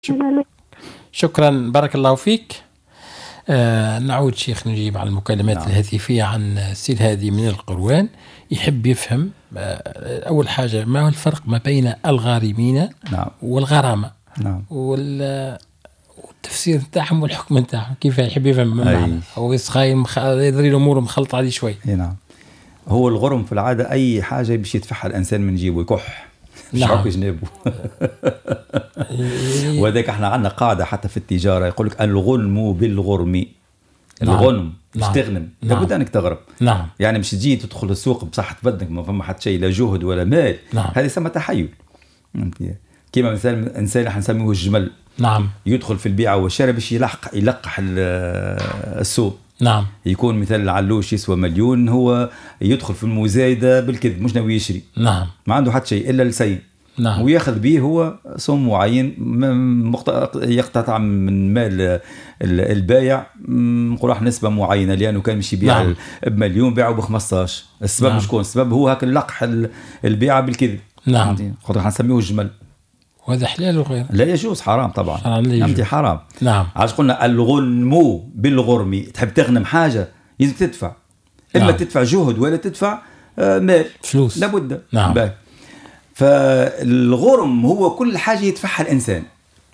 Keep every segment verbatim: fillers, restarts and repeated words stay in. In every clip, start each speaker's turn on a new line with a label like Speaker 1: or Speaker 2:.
Speaker 1: شك... شكرا بارك الله فيك. آه نعود شيخ نجيب على المكالمات نعم. الهاتفية عن السيد هادي من القروان يحب يفهم آه أول حاجة ما هو الفرق ما بين الغارمين
Speaker 2: نعم.
Speaker 1: والغرامة
Speaker 2: نعم.
Speaker 1: وال والتفسير نتاعهم والحكم نتاعهم كيف يحب يفهم المعنى أو يسخاي مخ... يدري الأمور مخلط عليه شوي.
Speaker 2: نعم. هو الغرم في العادة أي حاجة باش يدفعها الإنسان من جيبه يكح مش
Speaker 1: نعم.
Speaker 2: عارف جنابه. وذاك احنا عندنا قاعدة حتى في التجارة يقول لك الغنم بالغرم. الغنم مش
Speaker 1: نعم.
Speaker 2: تغنم
Speaker 1: نعم.
Speaker 2: لابد انك تغرم.
Speaker 1: نعم.
Speaker 2: يعني مش تجي تدخل السوق بصحة بدنك ما فما حتى شيء لا جهد ولا مال.
Speaker 1: نعم.
Speaker 2: هذه يسمى تحيل. كما مثال انسان احنا نسميه الجمل.
Speaker 1: نعم.
Speaker 2: يدخل في البيع والشراء باش يلحق يلقح السوق.
Speaker 1: نعم.
Speaker 2: يكون مثال علوش يسوى مليون هو يدخل في المزايدة بالكذب مش ناوي يشري.
Speaker 1: نعم.
Speaker 2: ما عنده حتى شيء إلا لسين.
Speaker 1: نعم.
Speaker 2: وياخذ به هو سم معين يقتطع من مال البايع نقول راح نسبة معينة لأنه كان مش يبيع نعم. بمليون بيعه بخمسطاش. السبب نعم. مش كون السبب هو هكا اللقح البيعة بالكذب.
Speaker 1: نعم.
Speaker 2: خاطر حنسميه الجمل.
Speaker 1: وهذا حلال وغير
Speaker 2: لا يجوز حرام طبعا.
Speaker 1: حرام
Speaker 2: حرام.
Speaker 1: نعم.
Speaker 2: عاش قلنا الغنم بالغرم تحب تغنم حاجة يجب تدفع. إما نعم. تدفع جهد ولا تدفع مال
Speaker 1: فلوس
Speaker 2: لابد.
Speaker 1: نعم.
Speaker 2: باي. فالغرم هو كل حاجة يدفعها الإنسان.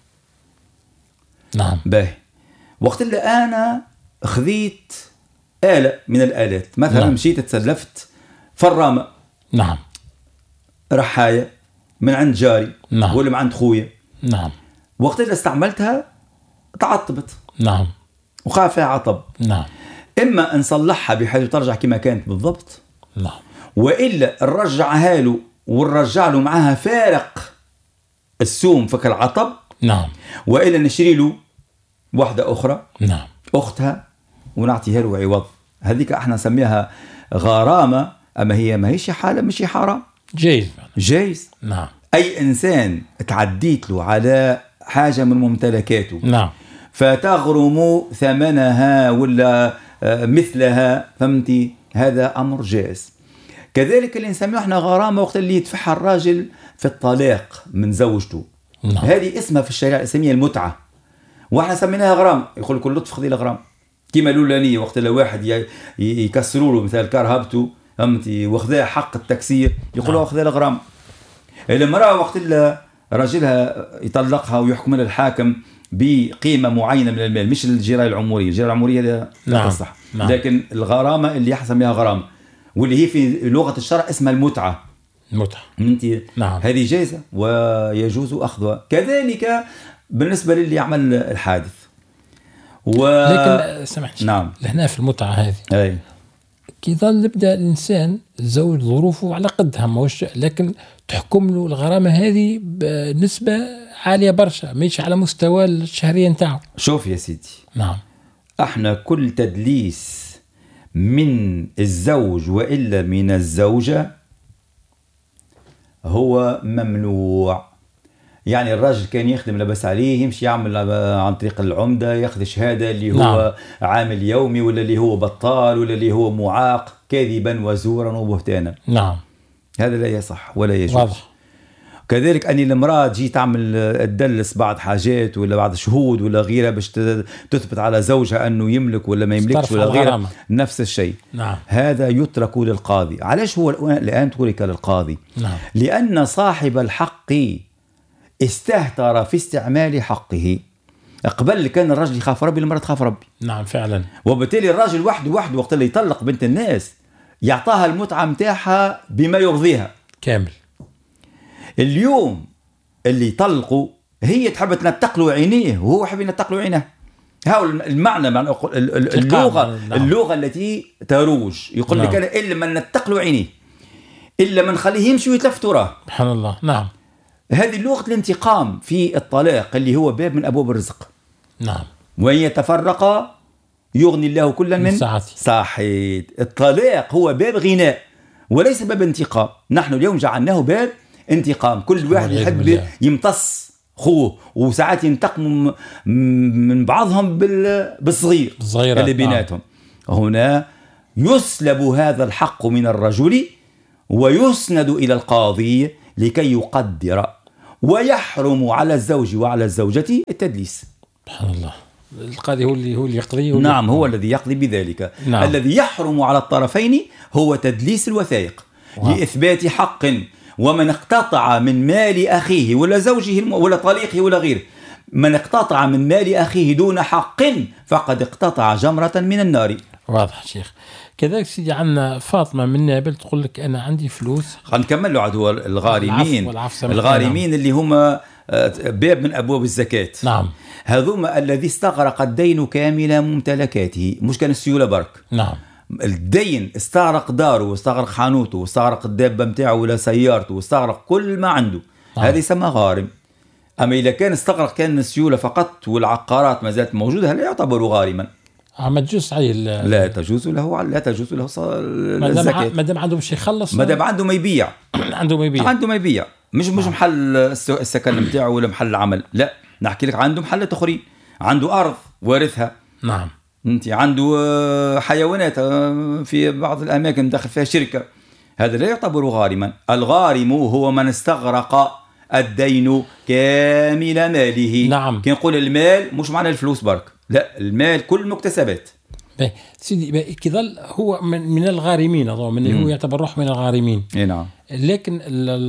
Speaker 1: نعم.
Speaker 2: باهي. وقت اللي أنا خذيت آلة من الآلات مثلا نعم. مشيت تسلفت فرامة.
Speaker 1: نعم.
Speaker 2: رحاية من عند جاري
Speaker 1: نعم.
Speaker 2: ولا من عند خويا.
Speaker 1: نعم.
Speaker 2: وقت اللي استعملتها تعطبت.
Speaker 1: نعم.
Speaker 2: وقع فيها عطب.
Speaker 1: نعم.
Speaker 2: إما أن نصلحها بحيث ترجع كما كانت بالضبط.
Speaker 1: نعم.
Speaker 2: وإلا نرجعها له ونرجع له معها فارق السوم فك العطب.
Speaker 1: نعم.
Speaker 2: وإلا نشري له واحدة أخرى.
Speaker 1: نعم.
Speaker 2: أختها ونعطيها له عوض. هذيك احنا نسميها غرامة أما هي ما هيش حالة مش حرام.
Speaker 1: جيز.
Speaker 2: جيز.
Speaker 1: نعم.
Speaker 2: أي إنسان تعديت له على حاجة من ممتلكاته.
Speaker 1: نعم.
Speaker 2: فتغرم ثمنها ولا مثلها فهمتي هذا أمر جائز. كذلك اللي نسميه احنا غرامة وقت اللي يدفعها الراجل في الطلاق من زوجته.
Speaker 1: نعم.
Speaker 2: هذه اسمها في الشريعة الإسلامية المتعة واحنا سميناها غرام. يقول لك اللطف خذي الغرام كيما الأولانية وقت اللي واحد يكسروا له مثال كرهبته فهمتي واخذها حق التكسير يقولوا اخذها نعم. الغرام. المرأة وقت اللي راجلها يطلقها ويحكم لها الحاكم بقيمة معينة من المال مش الجراية العمورية. الجراية العمورية لا
Speaker 1: نعم.
Speaker 2: تصح.
Speaker 1: نعم.
Speaker 2: لكن الغرامة اللي يحسميها غرامة واللي هي في لغة الشرع اسمها المتعة.
Speaker 1: المتعة.
Speaker 2: نعم. هذه جائزة ويجوز أخذها. كذلك بالنسبة للي يعمل الحادث.
Speaker 1: و... لكن سمحت
Speaker 2: نعم.
Speaker 1: لهنا في المتعة هذه
Speaker 2: أي.
Speaker 1: كي ظل يبدأ الإنسان الزوج ظروفه على قدها موش لكن تحكم له الغرامة هذه بنسبة عالية برشا مش على مستوى الشهرية نتاعه.
Speaker 2: شوف يا سيدي.
Speaker 1: نعم.
Speaker 2: احنا كل تدليس من الزوج وإلا من الزوجة هو ممنوع. يعني الراجل كان يخدم لبس عليه يمشي يعمل عن طريق العمدة ياخذ شهادة اللي هو نعم. عامل يومي ولا اللي هو بطال ولا اللي هو معاق كاذبا وزورا وبهتانا.
Speaker 1: نعم.
Speaker 2: هذا لا يصح ولا يجوز.
Speaker 1: واضح.
Speaker 2: كذلك أني المرأة تجي تعمل تدلس بعض حاجات ولا بعض شهود ولا غيرها باش تثبت على زوجها أنه يملك ولا ما يملكش ولا غيرها نفس الشيء.
Speaker 1: نعم.
Speaker 2: هذا يترك للقاضي. علاش هو الآن ترك للقاضي؟
Speaker 1: نعم.
Speaker 2: لأن صاحب الحق استهتر في استعمال حقه. قبل كان الرجل يخاف ربي المرأة تخاف ربي.
Speaker 1: نعم فعلا.
Speaker 2: وبالتالي الراجل وحده وحده وقت اللي يطلق بنت الناس يعطاها المتعة متاعها بما يرضيها
Speaker 1: كامل.
Speaker 2: اليوم اللي يطلقوا هي تحب تنتق له عينيه وهو يحب ينتق له عينه. هاو المعنى معنى اللغة نعم. اللغة التي تروج يقول لك نعم. أنا إلا من نتق له عينيه إلا من خليه يمشي ويتلف تراه.
Speaker 1: سبحان الله. نعم.
Speaker 2: هذه لغة الانتقام في الطلاق اللي هو باب من أبواب الرزق.
Speaker 1: نعم.
Speaker 2: وإن يتفرق يغني الله كلا من
Speaker 1: ساعته.
Speaker 2: صحيح. الطلاق هو باب غناء وليس باب انتقام. نحن اليوم جعلناه باب انتقام. كل واحد يحب يمتص خوه وساعات ينتقموا من بعضهم بالصغير اللي بيناتهم. نعم. هنا يسلب هذا الحق من الرجل ويسند إلى القاضي لكي يقدر ويحرم على الزوج وعلى الزوجة التدليس.
Speaker 1: سبحان الله. القاضي هو اللي هو اللي يقضي.
Speaker 2: نعم، هو الذي يقضي بذلك.
Speaker 1: نعم.
Speaker 2: الذي يحرم على الطرفين هو تدليس الوثائق واو. لإثبات حق. ومن اقتطع من مال أخيه ولا زوجه الم... ولا طليقه ولا غيره، من اقتطع من مال أخيه دون حق فقد اقتطع جمرة من النار.
Speaker 1: واضح شيخ. كذلك سيدي عندنا فاطمة من نابل تقول لك أنا عندي فلوس.
Speaker 2: خلينا نكمل له عاد. هو الغارمين الغارمين اللي هم باب من أبواب الزكاة.
Speaker 1: نعم.
Speaker 2: هذوما الذي استغرق الدين كامل ممتلكاته، مش كان السيولة برك.
Speaker 1: نعم.
Speaker 2: الدين استغرق داره واستغرق حانوته واستغرق الدابة متاعه ولا سيارته واستغرق كل ما عنده. نعم. هذا يسمى غارم. أما إذا كان استغرق كان السيولة فقط والعقارات ما زالت موجودة لا يعتبر غارما.
Speaker 1: ما تجوز عليه.
Speaker 2: لا تجوز له لا تجوز له الزكاة.
Speaker 1: ما دام عنده باش يخلص.
Speaker 2: ما دام عنده ما يبيع.
Speaker 1: عنده ما يبيع.
Speaker 2: عنده ما يبيع. مش مش محل السكن بتاعه ولا محل العمل، لا نحكي لك عنده محل اخرين، عنده أرض وارثها.
Speaker 1: نعم.
Speaker 2: انت عنده حيوانات في بعض الأماكن داخل فيها شركة، هذا لا يعتبر غارما. الغارم هو من استغرق الدين كامل ماله.
Speaker 1: نعم.
Speaker 2: كي نقول المال مش معنى الفلوس برك، لا المال كل المكتسبات.
Speaker 1: باهي سيدي كظل هو من, من الغارمين، أظن من هو يعتبر روح من الغارمين.
Speaker 2: اي نعم.
Speaker 1: لكن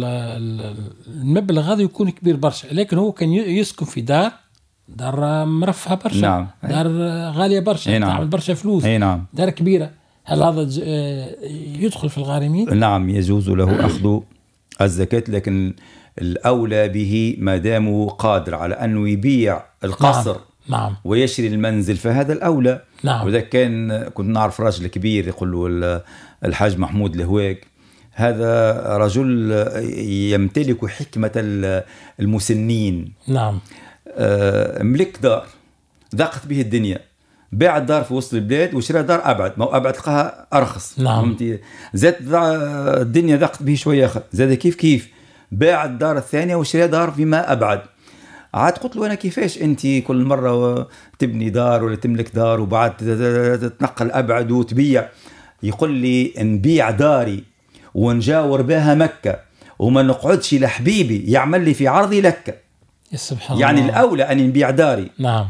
Speaker 1: المبلغ هذا يكون كبير برشا، لكن هو كان يسكن في دار دار مرفهة برشا.
Speaker 2: نعم.
Speaker 1: دار غالية برشا.
Speaker 2: نعم.
Speaker 1: تعمل برشا فلوس.
Speaker 2: نعم.
Speaker 1: دار كبيرة، هل هذا يدخل في الغارمين؟
Speaker 2: نعم يجوز له أخذ الزكاة، لكن الأولى به ما دام قادر على أنه يبيع القصر.
Speaker 1: نعم. نعم.
Speaker 2: ويشري المنزل فهذا الأولى.
Speaker 1: نعم.
Speaker 2: وإذا كان كنت نعرف راجل كبير يقول له الحاج محمود الهواك، هذا رجل يمتلك حكمة المسنين.
Speaker 1: نعم.
Speaker 2: ملك دار ضاقت به الدنيا، باع الدار في وسط البلاد وشرى دار أبعد، ما أبعد تلقاها أرخص.
Speaker 1: نعم.
Speaker 2: زاد الدنيا ضاقت به شوية أخر، زاد كيف كيف باع الدار الثانية وشرى دار فيما أبعد. عاد قلت له أنا كيفاش أنت كل مرة تبني دار ولا تملك دار وبعد تتنقل أبعد وتبيع؟ يقول لي نبيع داري ونجاور بها مكة وما نقعدش لحبيبي يعمل لي في عرضي لك.
Speaker 1: سبحان
Speaker 2: يعني
Speaker 1: الله.
Speaker 2: الأولى أن نبيع داري.
Speaker 1: نعم.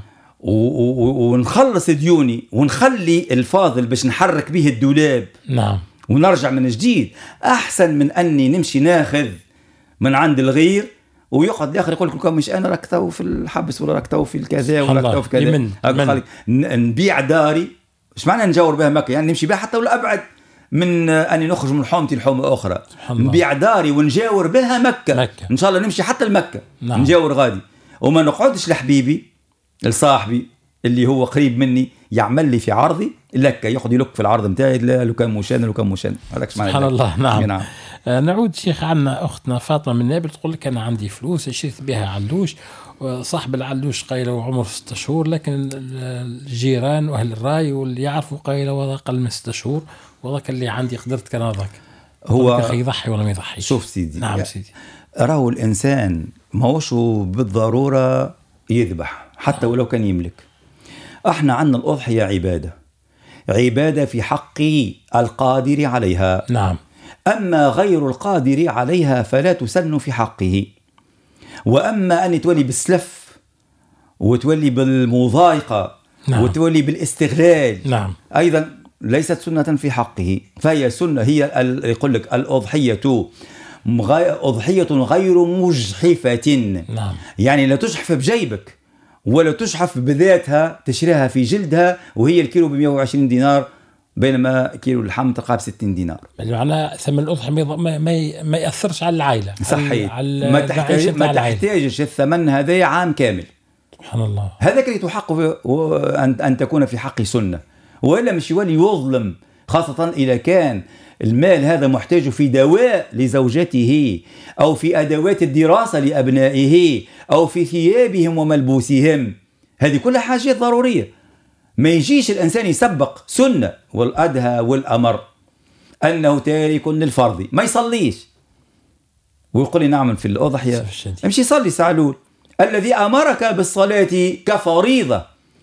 Speaker 2: ونخلص ديوني ونخلي الفاضل باش نحرك به الدولاب.
Speaker 1: نعم.
Speaker 2: ونرجع من جديد، أحسن من أني نمشي ناخذ من عند الغير ويقعد الآخر يقول لكم مش أنا راك تو في الحبس ولا راك تو في الكذا ولا راك تو في كذا. نبيع داري إيش معنى نجاور بها مكة؟ يعني نمشي بها حتى ولا أبعد من أني نخرج من حومتي لحومة أخرى. نبيع داري ونجاور بها مكة.
Speaker 1: مكة
Speaker 2: إن شاء الله نمشي حتى لمكة.
Speaker 1: نعم.
Speaker 2: نجاور غادي وما نقعدش لحبيبي لصاحبي اللي هو قريب مني يعمل لي في عرضي لك، ياخذ يلك في العرض نتاعي لو كان مشان لو كان مشان. هذاك معنى
Speaker 1: سبحان الله. نعم.
Speaker 2: نعم.
Speaker 1: آه نعود شيخ، عنا أختنا فاطمة من نابل تقول لك أنا عندي فلوس شريت بها علوش، صاحب العلوش قايله عمره ستة شهور، لكن الجيران وأهل الراي واللي يعرفوا قايله وضع أقل من ستة شهور، وذاك اللي عندي قدرت كان هذاك هو يضحي ولا ما يضحي.
Speaker 2: شوف سيدي.
Speaker 1: نعم سيدي.
Speaker 2: راهو الإنسان ما هوش بالضرورة يذبح حتى ولو كان يملك. احنا عندنا الأضحية عبادة، عبادة في حق القادر عليها.
Speaker 1: نعم.
Speaker 2: أما غير القادر عليها فلا تسن في حقه. وأما أن تولي بالسلف وتولي بالمضايقة. نعم. وتولي بالاستغلال.
Speaker 1: نعم.
Speaker 2: أيضا ليست سنة في حقه، فهي سنة هي يقول لك الأضحية أضحية غير مجحفة.
Speaker 1: نعم.
Speaker 2: يعني لا تجحف بجيبك ولا تجحف بذاتها تشريها في جلدها، وهي الكيلو ب مئة وعشرين دينار بينما كيلو اللحم تلقاه ب ستين دينار.
Speaker 1: معناها ثمن الأضحية ما ما ما يأثرش على العائلة.
Speaker 2: صحيح.
Speaker 1: على
Speaker 2: ما تحتاج ما تحتاجش الثمن هذا عام كامل.
Speaker 1: سبحان الله.
Speaker 2: هذاك اللي تحق أن أن تكون في حق سنة، وإلا مش يولي يظلم، خاصة إذا كان المال هذا محتاج في دواء لزوجته أو في أدوات الدراسة لأبنائه أو في ثيابهم وملبوسهم، هذه كلها حاجات ضرورية. ما يجيش الإنسان يسبق سنة والأدهى والأمر أنه تارك للفرض ما يصليش ويقول لي نعمل في الأضحية، امشي صلي سعلول. الذي أمرك بالصلاة كفريضة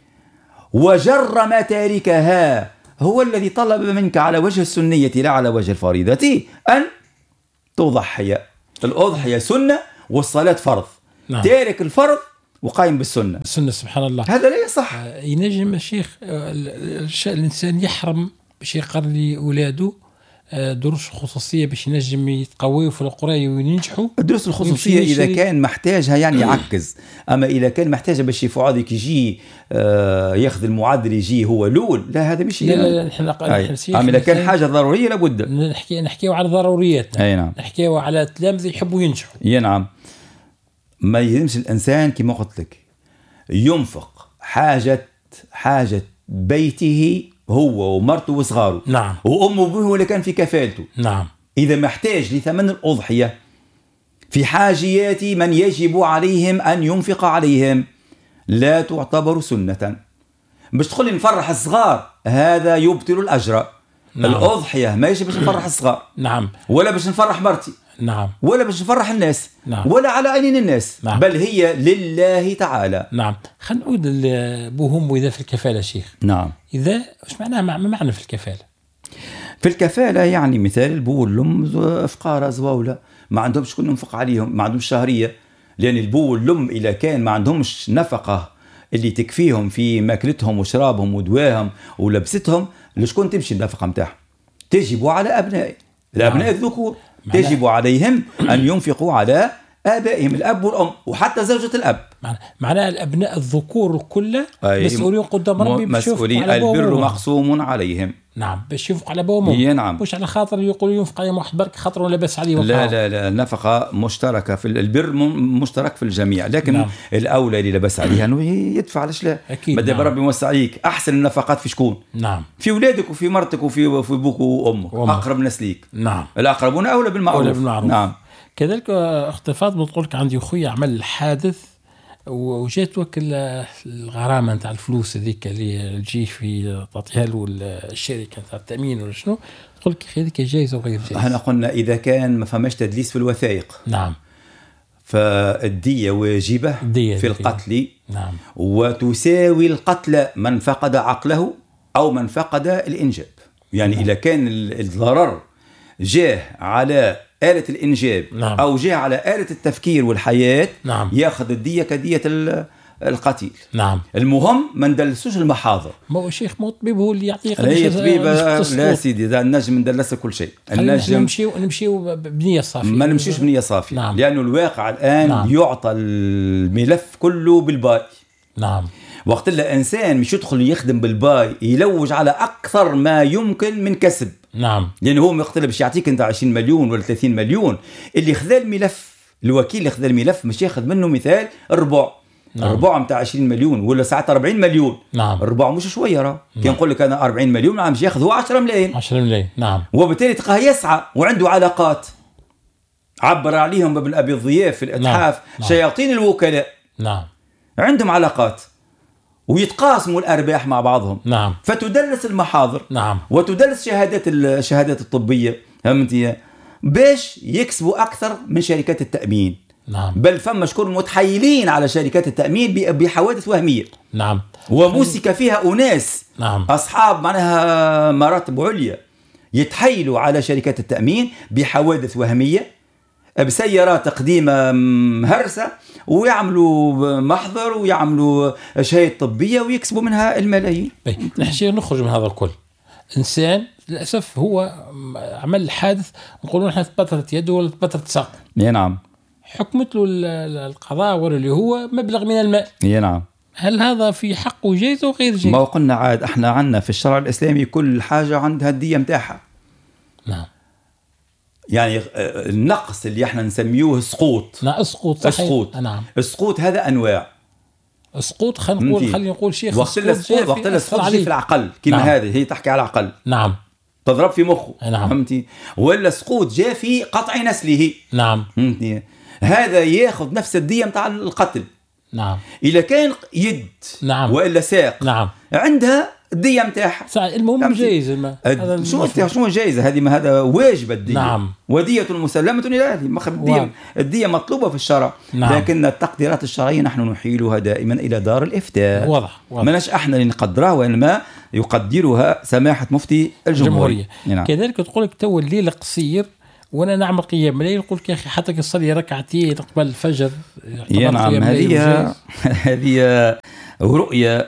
Speaker 2: وجرم تاركها هو الذي طلب منك على وجه السنية لا على وجه الفريضة أن تضحي. الأضحية سنة والصلاة فرض.
Speaker 1: نعم.
Speaker 2: تارك الفرض وقايم بالسنة.
Speaker 1: السنة سبحان الله.
Speaker 2: هذا لا يصح.
Speaker 1: آه ينجم الشيخ آه الإنسان يحرم باش يقري لأولاده آه دروس خصوصية باش ينجم يتقويوا في القراية وينجحوا.
Speaker 2: الدروس الخصوصية إذا كان محتاجها يعني يعكز، أما إذا كان محتاجها باش يفعادك يجي آه ياخذ المعدل يجي هو لول، لا هذا مش.
Speaker 1: لا لا لا نحن
Speaker 2: أما إذا كان حاجة ضرورية لابد
Speaker 1: نحكي نحكيو على ضرورياتنا.
Speaker 2: أي نعم.
Speaker 1: نحكيو على تلامذة يحبوا ينجحوا.
Speaker 2: يا نعم. ما يلزمش الإنسان كما قلت لك ينفق حاجة حاجة بيته هو ومرته وصغاره.
Speaker 1: نعم.
Speaker 2: وأمه وأبوه اللي كان في كفالته.
Speaker 1: نعم.
Speaker 2: إذا محتاج لثمن الأضحية في حاجيات من يجب عليهم أن ينفق عليهم لا تعتبر سنة. باش تقول لي نفرح الصغار هذا يبطل الأجر. نعم. الأضحية ما يجب باش نفرح الصغار.
Speaker 1: نعم.
Speaker 2: ولا باش نفرح مرتي.
Speaker 1: نعم.
Speaker 2: ولا باش نفرح الناس.
Speaker 1: نعم.
Speaker 2: ولا على عينين الناس.
Speaker 1: نعم.
Speaker 2: بل هي لله تعالى.
Speaker 1: نعم. خلينا نقول بوهم إذا في الكفالة شيخ.
Speaker 2: نعم.
Speaker 1: إذا ايش معناها ما معنى في الكفالة؟
Speaker 2: في الكفالة يعني مثال البو والأم أفقار زواولة ما عندهمش شكون ينفق عليهم، ما عندهمش شهرية، لأن البو والأم إذا كان ما عندهمش نفقة اللي تكفيهم في ماكلتهم وشرابهم ودواهم ولبستهم، لشكون تمشي النفقة متاعهم؟ تجب على أبناء الأبناء الذكور، تجب عليهم أن ينفقوا على آبائهم الأب والأم وحتى زوجة الأب.
Speaker 1: معناها الأبناء الذكور كلها مسؤولين قدام ربي،
Speaker 2: مسؤولين، البر مقسوم عليهم.
Speaker 1: نعم. باش ينفق على ابوه
Speaker 2: نعم.
Speaker 1: مش على خاطر يقولوا ينفق على واحد برك خاطر ولا بس عليه.
Speaker 2: لا لا لا النفقه مشتركه في البر مشترك في الجميع، لكن نعم. الاولى اللي لبس عليها انه يدفع. علاش لا؟
Speaker 1: اكيد.
Speaker 2: نعم. ربي موسع عليك. احسن النفقات في شكون؟
Speaker 1: نعم.
Speaker 2: في اولادك وفي مرتك وفي في ابوك وامك، اقرب ناس ليك.
Speaker 1: نعم.
Speaker 2: الاقربون اولى بالمعروف.
Speaker 1: أولى بالمعروف.
Speaker 2: نعم.
Speaker 1: كذلك اخت فاطمه تقول لك عندي اخويا عمل حادث وجات وك الغرامه نتاع الفلوس هذيك اللي تجي في تعطيها له الشركه نتاع التامين ولا شنو، تقول لك هذيك جايزه وغير جايزه.
Speaker 2: احنا قلنا اذا كان ما فماش تدليس في الوثائق.
Speaker 1: نعم.
Speaker 2: فالدية واجبة في القتل.
Speaker 1: نعم.
Speaker 2: وتساوي القتل من فقد عقله أو من فقد الإنجاب. يعني نعم. إذا كان الضرر جاه على آلة الإنجاب.
Speaker 1: نعم.
Speaker 2: أو جاه على آلة التفكير والحياة.
Speaker 1: نعم.
Speaker 2: يأخذ الدية كدية القتيل.
Speaker 1: نعم.
Speaker 2: المهم ما ندلسوش المحاضر.
Speaker 1: ما هو الشيخ مو الطبيب هو اللي يعطيك.
Speaker 2: هي طبيبة لا سيدي، ذا النجم ندلس كل شيء.
Speaker 1: النجم نمشي نمشي بنية صافية.
Speaker 2: ما نمشيش بنية صافية.
Speaker 1: نعم.
Speaker 2: لأنه الواقع الآن نعم. يعطى الملف كله بالباي.
Speaker 1: نعم.
Speaker 2: وقت اللي إنسان مش يدخل يخدم بالباي يلوج على أكثر ما يمكن من كسب.
Speaker 1: نعم.
Speaker 2: لأنه هو مقتل باش يعطيك أنت عشرين مليون ولا ثلاثين مليون، اللي خذا الملف الوكيل اللي خذا الملف مش ياخذ منه مثال الربع. نعم. ربع متاع عشرين مليون ولا ساعات أربعين مليون.
Speaker 1: نعم.
Speaker 2: ربع مش شويه راه.
Speaker 1: نعم.
Speaker 2: كي نقول لك انا أربعين مليون عم ياخذ هو عشرة ملايين.
Speaker 1: عشرة ملايين. نعم.
Speaker 2: وبالتالي تلقاه يسعى وعنده علاقات عبر عليهم بابن ابي الضياف في الاتحاف. نعم. شياطين الوكلاء.
Speaker 1: نعم.
Speaker 2: عندهم علاقات ويتقاسموا الارباح مع بعضهم.
Speaker 1: نعم.
Speaker 2: فتدرس المحاضر.
Speaker 1: نعم.
Speaker 2: وتدرس شهادات الشهادات الطبيه، فهمتي، باش يكسبوا اكثر من شركات التامين.
Speaker 1: نعم.
Speaker 2: بل فما شكون متحيلين على شركات التأمين بحوادث وهمية.
Speaker 1: نعم.
Speaker 2: وموسك فيها أناس.
Speaker 1: نعم.
Speaker 2: أصحاب معناها مراتب عليا يتحيلوا على شركات التأمين بحوادث وهمية بسيارات قديمة مهرسة ويعملوا محضر ويعملوا شهادة طبية ويكسبوا منها الملايين.
Speaker 1: نحشي نخرج من هذا الكل. إنسان للأسف هو عمل حادث نقولون احنا تبترت يده ولا تبترت ساق.
Speaker 2: نعم.
Speaker 1: حكمت له القضاء ولا اللي هو مبلغ من المال.
Speaker 2: نعم.
Speaker 1: هل هذا في حقه جيد وغير جيد؟
Speaker 2: ما قلنا عاد احنا عندنا في الشرع الإسلامي كل حاجة عندها الدية متاعها.
Speaker 1: نعم.
Speaker 2: يعني النقص اللي احنا نسميوه سقوط.
Speaker 1: نعم. اسقوط.
Speaker 2: اسقوط.
Speaker 1: نعم.
Speaker 2: السقوط هذا انواع.
Speaker 1: اسقوط خلينا نقول خلينا نقول شيخ.
Speaker 2: وقت السقوط وقت السقوط في العقل كما نعم. هذه هي تحكي على العقل.
Speaker 1: نعم.
Speaker 2: تضرب في مخه.
Speaker 1: نعم.
Speaker 2: فهمتي؟ ولا سقوط جاء في قطع نسله.
Speaker 1: نعم.
Speaker 2: فهمتي؟ هذا ياخذ نفس الدية متاع القتل.
Speaker 1: نعم.
Speaker 2: إذا كان يد.
Speaker 1: نعم.
Speaker 2: وإلا ساق.
Speaker 1: نعم.
Speaker 2: عندها الدية متاعها.
Speaker 1: المهم جايزة.
Speaker 2: هذا شو شو جايزة هذه؟ ما هذا واجب الدية.
Speaker 1: نعم.
Speaker 2: ودية مسلمة إلى أهله. ما الدية الدية مطلوبة في الشرع.
Speaker 1: نعم.
Speaker 2: لكن التقديرات الشرعية نحن نحيلها دائما إلى دار الإفتاء.
Speaker 1: واضح. واضح.
Speaker 2: مناش احنا اللي نقدرها وإنما يقدرها سماحة مفتي الجمهورية.
Speaker 1: نعم. كذلك تقول لك تو الليل قصير وانا نعمل قيام الليل يقول لك يا اخي حتى تصلي ركعتين قبل الفجر.
Speaker 2: يا نعم، هذه هذه رؤيا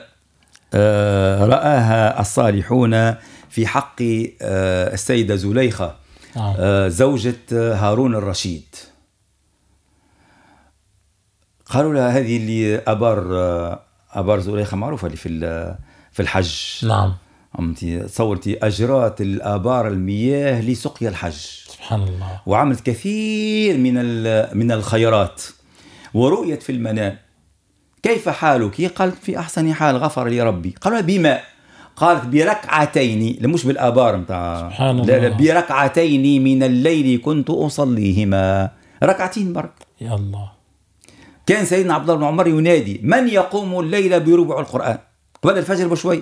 Speaker 2: رآها الصالحون في حق السيدة زليخة زوجة هارون الرشيد. قالوا لها هذه اللي أبار أبار زليخة معروفة اللي في في الحج.
Speaker 1: نعم.
Speaker 2: أمتي تصورتي أجرات الآبار المياه لسقيا الحج.
Speaker 1: سبحان الله.
Speaker 2: وعملت كثير من من الخيرات. ورؤيت في المنام كيف حالك؟ قالت في أحسن حال غفر لي ربي. قالوا بما؟ قالت بركعتين، مش بالآبار متاع، لا لا بركعتين من الليل كنت أصليهما، ركعتين برك.
Speaker 1: يا الله.
Speaker 2: كان سيدنا عبد الله بن عمر ينادي من يقوم الليل بربع القرآن قبل الفجر بشوي،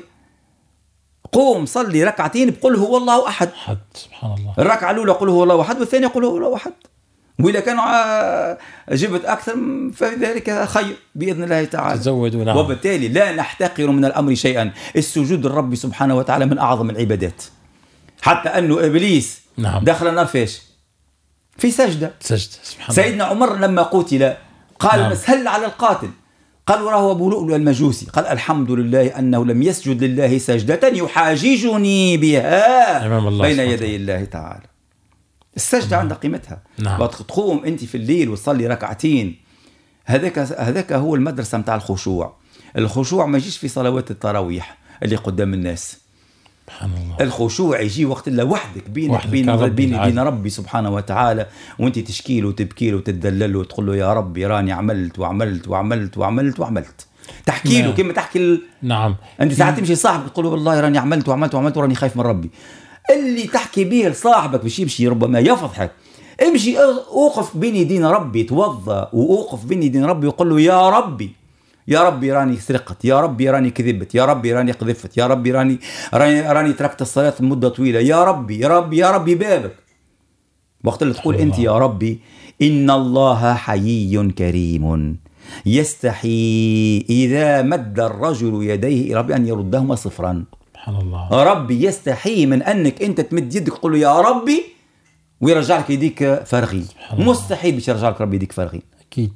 Speaker 2: قوم صلي ركعتين بقول هو الله أحد.
Speaker 1: أحد. سبحان الله.
Speaker 2: الركعة الأولى قل هو الله أحد، والثانية قل هو الله أحد. وإذا كانوا جبت أكثر فذلك خير بإذن الله تعالى.
Speaker 1: تزودوا. نعم.
Speaker 2: وبالتالي لا نحتقر من الأمر شيئا. السجود للرب سبحانه وتعالى من أعظم العبادات، حتى أنه إبليس
Speaker 1: نعم.
Speaker 2: دخل النار فيش في سجدة.
Speaker 1: سجدة. سبحان
Speaker 2: سيدنا عمر لما قتل قال
Speaker 1: نعم.
Speaker 2: بس هل على القاتل؟ قال وراه أبو لؤلؤ المجوسي قال الحمد لله أنه لم يسجد لله سجدة يحاججني بها بين يدي الله تعالى. السجدة عند قيمتها.
Speaker 1: نعم.
Speaker 2: تقوم أنت في الليل وتصلي ركعتين، هذاك هذاك هو المدرسة متاع الخشوع. الخشوع ما يجيش في صلوات التراويح اللي قدام الناس.
Speaker 1: سبحان الله.
Speaker 2: الخشوع يجي وقت اللي وحدك بينك بين بين بين ربي سبحانه وتعالى، وانت تشكي له وتبكي له وتتدلل له وتقول له يا ربي راني عملت وعملت وعملت وعملت وعملت. تحكي له كما تحكي ال...
Speaker 1: نعم.
Speaker 2: انت ساعات تمشي صاحبك تقول له والله راني عملت وعملت وعملت وراني خايف من ربي. اللي تحكي به لصاحبك باش يمشي ربما يفضحك. امشي اوقف بين يدين ربي، توضا واوقف بين يدين ربي وقول له يا ربي يا ربي راني سرقت، يا ربي راني كذبت، يا ربي راني قذفت، يا ربي راني راني, راني تركت الصلاة لمدة طويلة، يا ربي يا ربي يا ربي بابك. وقت اللي تقول أنت يا ربي إن الله حيي كريم يستحي إذا مد الرجل يديه إلى ربي أن يردهما صفرا.
Speaker 1: سبحان الله.
Speaker 2: ربي يستحي من أنك أنت تمد يدك تقول له يا ربي ويرجع لك يديك فارغين. مستحيل باش يرجع لك ربي يديك فارغين.
Speaker 1: أكيد.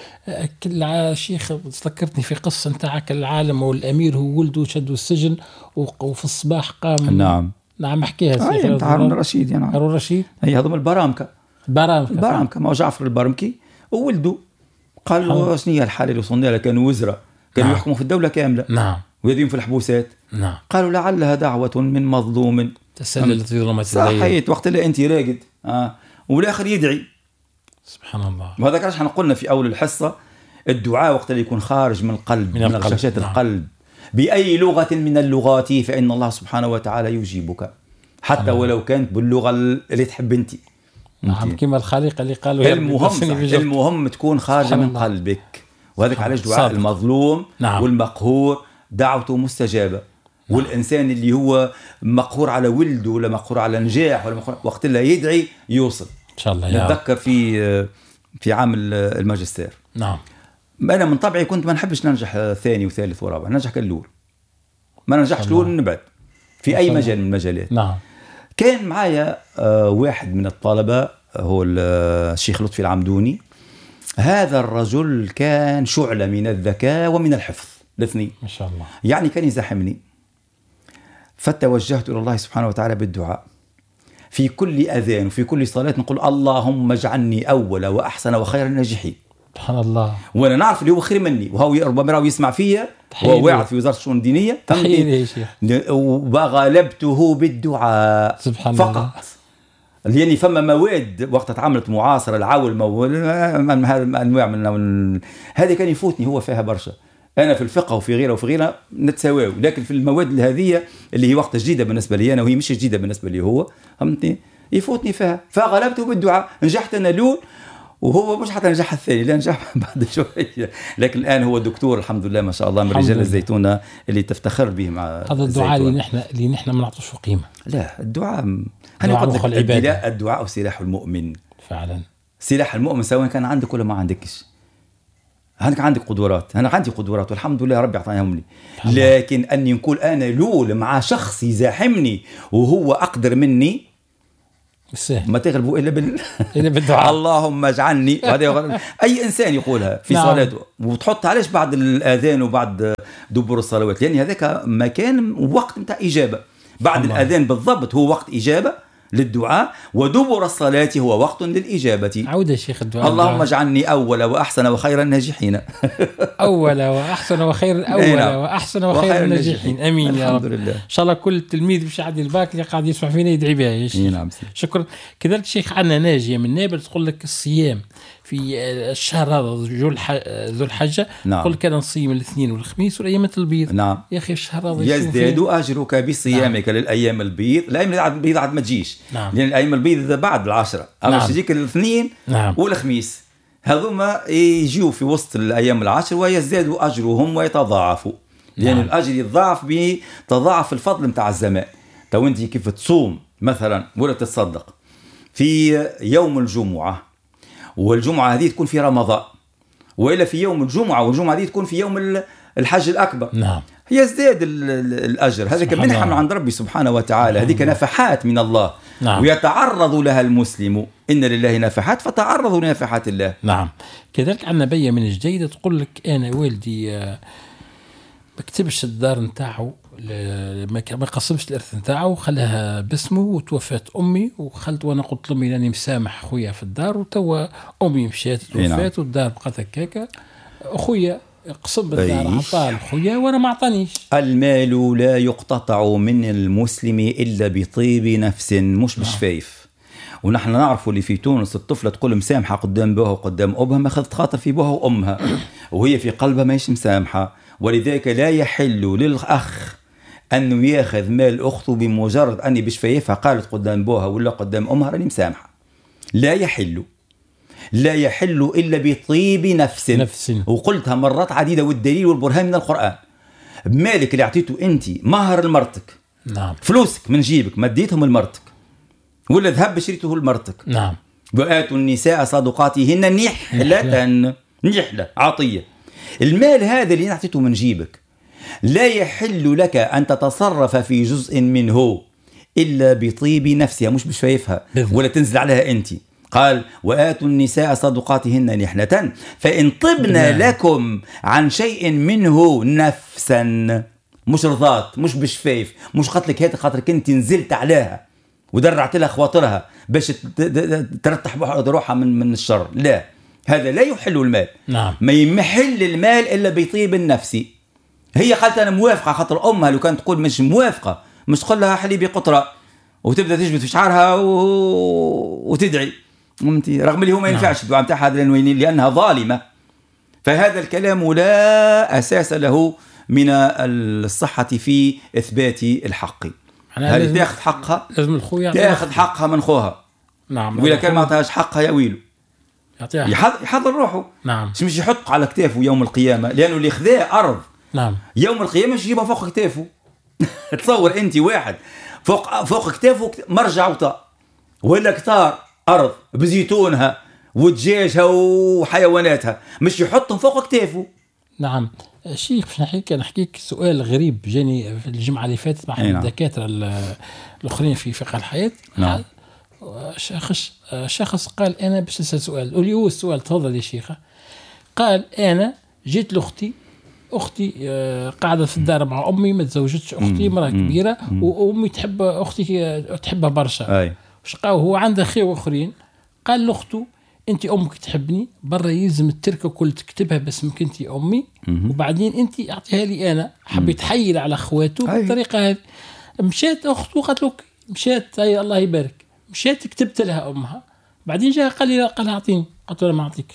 Speaker 1: كل شيخ ذكرتني في قصة نتاعك العالم والأمير هو ولده شدوا السجن وفي الصباح قام.
Speaker 2: نعم
Speaker 1: نعم احكيها
Speaker 2: سيدي. هاي هارون الرشيد يا نعم.
Speaker 1: هارون الرشيد
Speaker 2: هي هذوم البرامكة.
Speaker 1: برامكة
Speaker 2: البرامكة ما هو جعفر البرمكي وولده قال له شنو هي الحالة اللي وصلنا لها؟ كانوا وزراء كانوا نعم. يحكموا في الدولة كاملة.
Speaker 1: نعم.
Speaker 2: ويدين في الحبوسات.
Speaker 1: نعم.
Speaker 2: قالوا لعلها دعوة من مظلوم
Speaker 1: تسللت في ظلمة الليل.
Speaker 2: صحيت وقت اللي أنت راقد آه. والآخر يدعي.
Speaker 1: سبحان الله.
Speaker 2: وهذا كان احنا قلنا في أول الحصة الدعاء وقت اللي يكون خارج من القلب من, من غشاشات نعم. القلب بأي لغة من اللغات فإن الله سبحانه وتعالى يجيبك حتى نعم. ولو كانت باللغة اللي تحب أنت.
Speaker 1: نعم كما الخالق اللي قالوا
Speaker 2: المهم المهم تكون خارجة من قلبك. وهذاك علاش دعاء صادق. المظلوم نعم. والمقهور دعوته مستجابة. نعم. والإنسان اللي هو مقهور على ولده ولا مقهور على نجاح ولا مقهور وقت اللي يدعي يوصل
Speaker 1: إن شاء الله.
Speaker 2: نتذكر في في عام الماجستير.
Speaker 1: نعم.
Speaker 2: أنا من طبعي كنت ما نحبش ننجح ثاني وثالث ورابع، ننجح كالأول، ما ننجحش الأول نبعد في أي مجال من المجالات.
Speaker 1: نعم.
Speaker 2: كان معايا آه واحد من الطلبة هو الشيخ لطفي العمدوني. هذا الرجل كان شعلة من الذكاء ومن الحفظ الاثنين
Speaker 1: ما شاء الله.
Speaker 2: يعني كان يزاحمني، فتوجهت إلى الله سبحانه وتعالى بالدعاء في كل أذان وفي كل صلاة نقول اللهم اجعلني أول وأحسن وخير الناجحين.
Speaker 1: سبحان الله.
Speaker 2: وانا نعرف اللي هو خير مني وهو ربما راهو يسمع فيا وهو واعظ في وزاره الشؤون الدينيه.
Speaker 1: تحية يا شيخ.
Speaker 2: وغلبته بالدعاء
Speaker 1: سبحان
Speaker 2: فقط.
Speaker 1: الله.
Speaker 2: يعني فما مواد وقت تعاملت معاصره العول من هذا الانواع من هذه كان يفوتني هو فيها برشا. انا في الفقه وفي غيره وفي غيره نتساوي، لكن في المواد هذه اللي هي وقت جديده بالنسبه لي انا وهي مش جديده بالنسبه لي هو، فهمتني، يفوتني فيها. فغلبته بالدعاء، نجحت انا الاول وهو مش حتى نجح الثاني، لا نجح بعد شويه، لكن الان هو دكتور الحمد لله ما شاء الله من رجال الزيتونه اللي تفتخر به مع
Speaker 1: هذا الدعاء اللي نحن اللي نحن ما نعطوش قيمه.
Speaker 2: لا الدعاء انا قلت العباده، الدعاء سلاح المؤمن
Speaker 1: فعلا.
Speaker 2: سلاح المؤمن سواء كان عندك ولا ما عندكش. عندك عندك قدرات، انا عندي قدرات والحمد لله ربي اعطانيهم لي، لكن اني نقول انا لول مع شخص يزاحمني وهو اقدر مني
Speaker 1: السهل.
Speaker 2: ما تغلبوا الا بال
Speaker 1: إلا بالدعاء.
Speaker 2: اللهم اجعلني. وهذا اي انسان يقولها في
Speaker 1: نعم.
Speaker 2: صلاته، وتحط علاش بعد الاذان وبعد دبر الصلوات، لان هذاك مكان وقت نتاع اجابه. بعد
Speaker 1: الله.
Speaker 2: الاذان بالضبط هو وقت اجابه للدعاء، ودبر الصلاة هو وقت للإجابة.
Speaker 1: عود يا شيخ الدعاء.
Speaker 2: اللهم اجعلني أول وأحسن وخير الناجحين.
Speaker 1: أول وأحسن وخير أول وأحسن وخير الناجحين. أمين يا رب.
Speaker 2: لله.
Speaker 1: إن شاء الله كل تلميذ باش يعدي الباك اللي قاعد يسمع فينا يدعي بها يا شيخ.
Speaker 2: نعم.
Speaker 1: شكرا. كذلك شيخ عنا ناجية من نابل تقول لك الصيام في الشهر هذا ذو الحجة.
Speaker 2: نعم.
Speaker 1: تقول كان نصيم الاثنين والخميس والأيام البيض.
Speaker 2: نعم.
Speaker 1: يا أخي الشهر هذا
Speaker 2: يزداد أجرك بصيامك. نعم. للأيام البيض. الأيام البيض عاد ما تجيش.
Speaker 1: نعم.
Speaker 2: لأن الأيام البيض بعد العشرة. أما
Speaker 1: نعم.
Speaker 2: تجيك الاثنين.
Speaker 1: نعم.
Speaker 2: والخميس هذوما يجيوا في وسط الأيام العشر ويزداد أجرهم ويتضاعفوا. لأن يعني الأجر يتضاعف بتضاعف الفضل متاع الزمان. تو أنت كيف تصوم مثلا ولا تتصدق في يوم الجمعة، والجمعة هذه تكون في رمضان، وإلا في يوم الجمعة والجمعة هذه تكون في يوم الحج الأكبر.
Speaker 1: نعم.
Speaker 2: يزداد الأجر. هذه منحة من عند ربي سبحانه وتعالى. هذه نفحات من الله.
Speaker 1: نعم.
Speaker 2: ويتعرض لها المسلم. إن لله نفحات فتعرضوا لنفحات الله.
Speaker 1: نعم. كذلك عندنا بية من الجديدة تقول لك أنا والدي ما كتبش الدار نتاعو، ما قسمش الارث نتاعو، خلاها باسمه، وتوفات امي وخلت، وانا قلت لامي راني مسامح خويا في الدار، وتوا امي مشات توفات والدار بقات هكاكا. اخويا قسم بالدار عطاه لخويا وانا ما عطانيش.
Speaker 2: المال لا يقتطع من المسلم الا بطيب نفس، مش بشفايف. ونحن نعرف اللي في تونس الطفله تقول مسامحه قدام بوها وقدام ابها، ما اخذت خاطر في بوها وامها وهي في قلبها ماهيش مسامحه. ولذلك لا يحل للأخ أنه ياخذ مال أخته بمجرد أني بشفايفها قالت قدام بوها ولا قدام أمها راني مسامحة. لا يحل. لا يحل إلا بطيب نفس.
Speaker 1: نفس.
Speaker 2: وقلتها مرات عديدة، والدليل والبرهان من القرآن. مالك اللي اعطيته أنت مهر لمرتك.
Speaker 1: نعم.
Speaker 2: فلوسك من جيبك ما اديتهم لمرتك، ولا ذهب شريته لمرتك.
Speaker 1: نعم.
Speaker 2: وآتوا النساء صدقاتهن نحلة. نحلة عطية. المال هذا اللي أعطيته من جيبك لا يحل لك أن تتصرف في جزء منه إلا بطيب نفسها، مش بشفايفها ولا تنزل عليها أنت. قال وآتوا النساء صدقاتهن نحلة فإن طبن لكم عن شيء منه نفسا، مش رضات، مش بشفايف، مش قتلك هات خاطرك أنت نزلت عليها ودرعت لها خواطرها باش ترتح روحها من من الشر. لا، هذا لا يحل المال.
Speaker 1: نعم.
Speaker 2: ما يمحل المال إلا بطيب النفس. هي قالت أنا موافقة خاطر أمها، لو كانت تقول مش موافقة مش تقول لها حليبي قطرة وتبدأ تجبد في شعرها و... وتدعي رغم اللي هو ما ينفعش الدعاء نتاعها لأنها ظالمة. فهذا الكلام لا أساس له من الصحة في إثبات الحق. هل تأخذ حقها؟
Speaker 1: لازم الخويا
Speaker 2: تأخذ حقها من خوها.
Speaker 1: نعم.
Speaker 2: وإذا كان ما أعطاهاش حقها يا ويلو يحضر روحه.
Speaker 1: نعم.
Speaker 2: مش يحط على كتافه يوم القيامة، لأنه اللي خذاه أرض.
Speaker 1: نعم.
Speaker 2: يوم القيامة مش يجيبها فوق كتافه. تصور أنت واحد فوق فوق كتافه مرجع وطاء ولا كتار أرض بزيتونها ودجاجها وحيواناتها، مش يحطهم فوق كتافه.
Speaker 1: نعم. شيخ باش نحكيك نحكيك سؤال غريب جاني في الجمعة اللي فاتت مع
Speaker 2: نعم.
Speaker 1: الدكاترة الآخرين في فقه الحياة.
Speaker 2: نعم.
Speaker 1: شخص شخص قال أنا باش نسأل سؤال. قولي هو السؤال، تفضل يا شيخة. قال أنا جيت لأختي، أختي قاعدة في الدار مع أمي، ما تزوجتش، أختي مرأة كبيرة وأمي تحب أختي تحبها برشا. شقاو هو عنده خير آخرين. قال لأخته أنت أمك تحبني برا يلزم التركة كل تكتبها باسمك أنت أمي، وبعدين أنت أعطيها لي أنا. حبيت تحيل على أخواته بالطريقة هذه. مشات أخته قالت له مشات هاي الله يبارك، مشيت كتبت لها أمها، بعدين جاء قال لي قال أعطيني، قلت له ما أعطيك.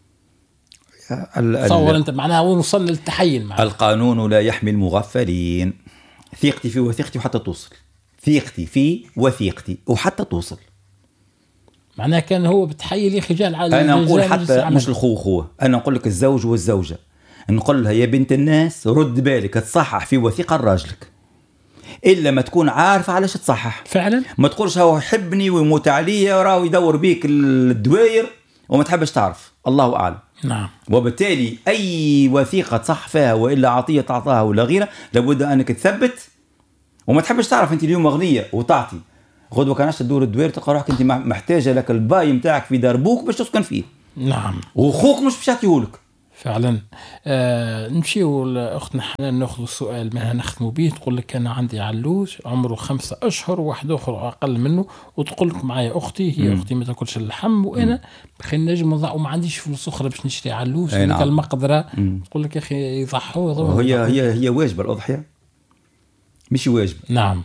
Speaker 1: تصور أنت معناها وصلنا للتحيل معنا.
Speaker 2: القانون لا يحمي المغفلين. ثيقتي في وثيقتي وحتى توصل، ثيقتي في وثيقتي وحتى توصل.
Speaker 1: معناها كان هو بتحيل يا خجال على
Speaker 2: أنا نقول حتى مش الخو خوه، أنا نقول لك الزوج والزوجة، نقول لها يا بنت الناس رد بالك تصحح في وثيقة راجلك، إلا ما تكون عارفة علاش تصحح
Speaker 1: فعلا.
Speaker 2: ما تقولش هو يحبني ويموت عليا وراه يدور بيك الدواير وما تحبش تعرف. الله أعلم.
Speaker 1: نعم.
Speaker 2: وبالتالي أي وثيقة تصح فيها وإلا عطية تعطاها ولا غيرها لابد أنك تثبت، وما تحبش تعرف أنت اليوم مغنية وتعطي غدوه كانش تدور الدوير تلقى روحك انت محتاجه لك الباي نتاعك في دار بوك باش تسكن فيه.
Speaker 1: نعم.
Speaker 2: وخوك مش باش يعطيهولك.
Speaker 1: فعلا. آه نمشيو لاختنا حنان ناخذ السؤال منها نختموا به. تقول لك انا عندي علوش عمره خمسة اشهر وواحد اخر اقل منه، وتقول لك معايا اختي هي م. اختي ما تاكلش اللحم وانا بخي نجم نضع وما عنديش فلوس اخرى باش نشري علوش. نعم. المقدره م. تقول لك يا اخي يضحوا.
Speaker 2: هي هي هي واجبه الاضحيه مش واجب.
Speaker 1: نعم.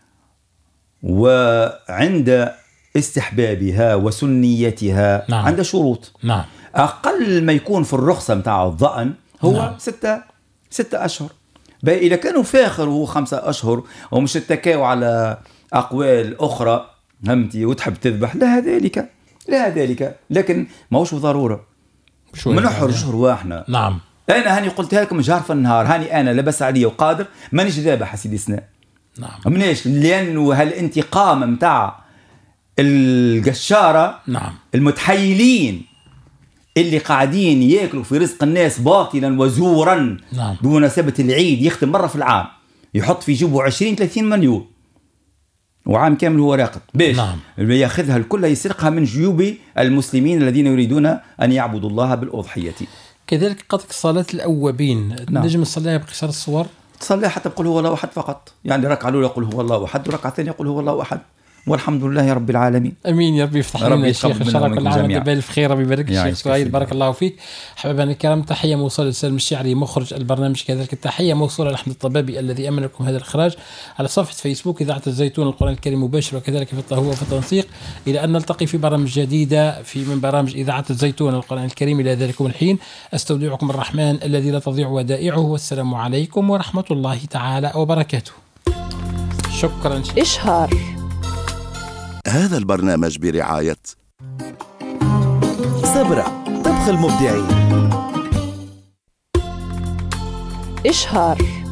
Speaker 2: وعند استحبابها وسنيتها نعم. عند شروط.
Speaker 1: نعم.
Speaker 2: أقل ما يكون في الرخصة متاع الضأن هو نعم. ستة ستة أشهر. بقى إذا كانوا فاخر وهو خمسة أشهر ومش تتكاو على أقوال أخرى همتي وتحب تذبح لا ذلك لا ذلك، لكن ما هوش ضرورة منحر شهر واحنا.
Speaker 1: نعم.
Speaker 2: أنا هاني قلتها لكم جهر في النهار، هاني أنا لبس علي وقادر مانيش ذابح سيدي سناء.
Speaker 1: نعم.
Speaker 2: مناش لأنه هالانتقام متاع القشارة
Speaker 1: نعم.
Speaker 2: المتحيلين اللي قاعدين ياكلوا في رزق الناس باطلا وزورا
Speaker 1: نعم.
Speaker 2: بمناسبة العيد يختم مرة في العام يحط في جيبه عشرين ثلاثين مليون وعام كامل هو راقد باش
Speaker 1: نعم.
Speaker 2: ياخذها الكل يسرقها من جيوب المسلمين الذين يريدون أن يعبدوا الله بالأضحية.
Speaker 1: كذلك قضك صلاة الأوابين نعم. نجم نصليها بقصر الصور،
Speaker 2: تصليها حتى بقول هو الله أحد فقط، يعني ركعة الأولى يقول هو الله أحد وركعة الثانية يقول هو الله أحد والحمد لله رب العالمين.
Speaker 1: امين يا ربي يفتح لنا الشيخ ان شاء الله كل عام وانت بالف خير. ربي يبارك الشيخ سعيد بارك الله فيك. حبايبنا الكرام تحيه موصوله لسالم الشعري مخرج البرنامج، كذلك التحيه موصوله لاحمد الطبابي الذي امن لكم هذا الاخراج على صفحه فيسبوك اذاعه الزيتون القران الكريم مباشر، وكذلك في الطهوه وفي التنسيق. الى ان نلتقي في برامج جديده في من برامج اذاعه الزيتون القران الكريم، الى ذلكم الحين استودعكم الرحمن الذي لا تضيع ودائعه، والسلام عليكم ورحمه الله تعالى وبركاته. شكرا.
Speaker 3: إشهار.
Speaker 4: هذا البرنامج برعاية
Speaker 3: صبرة طبخ المبدعين. إشهار.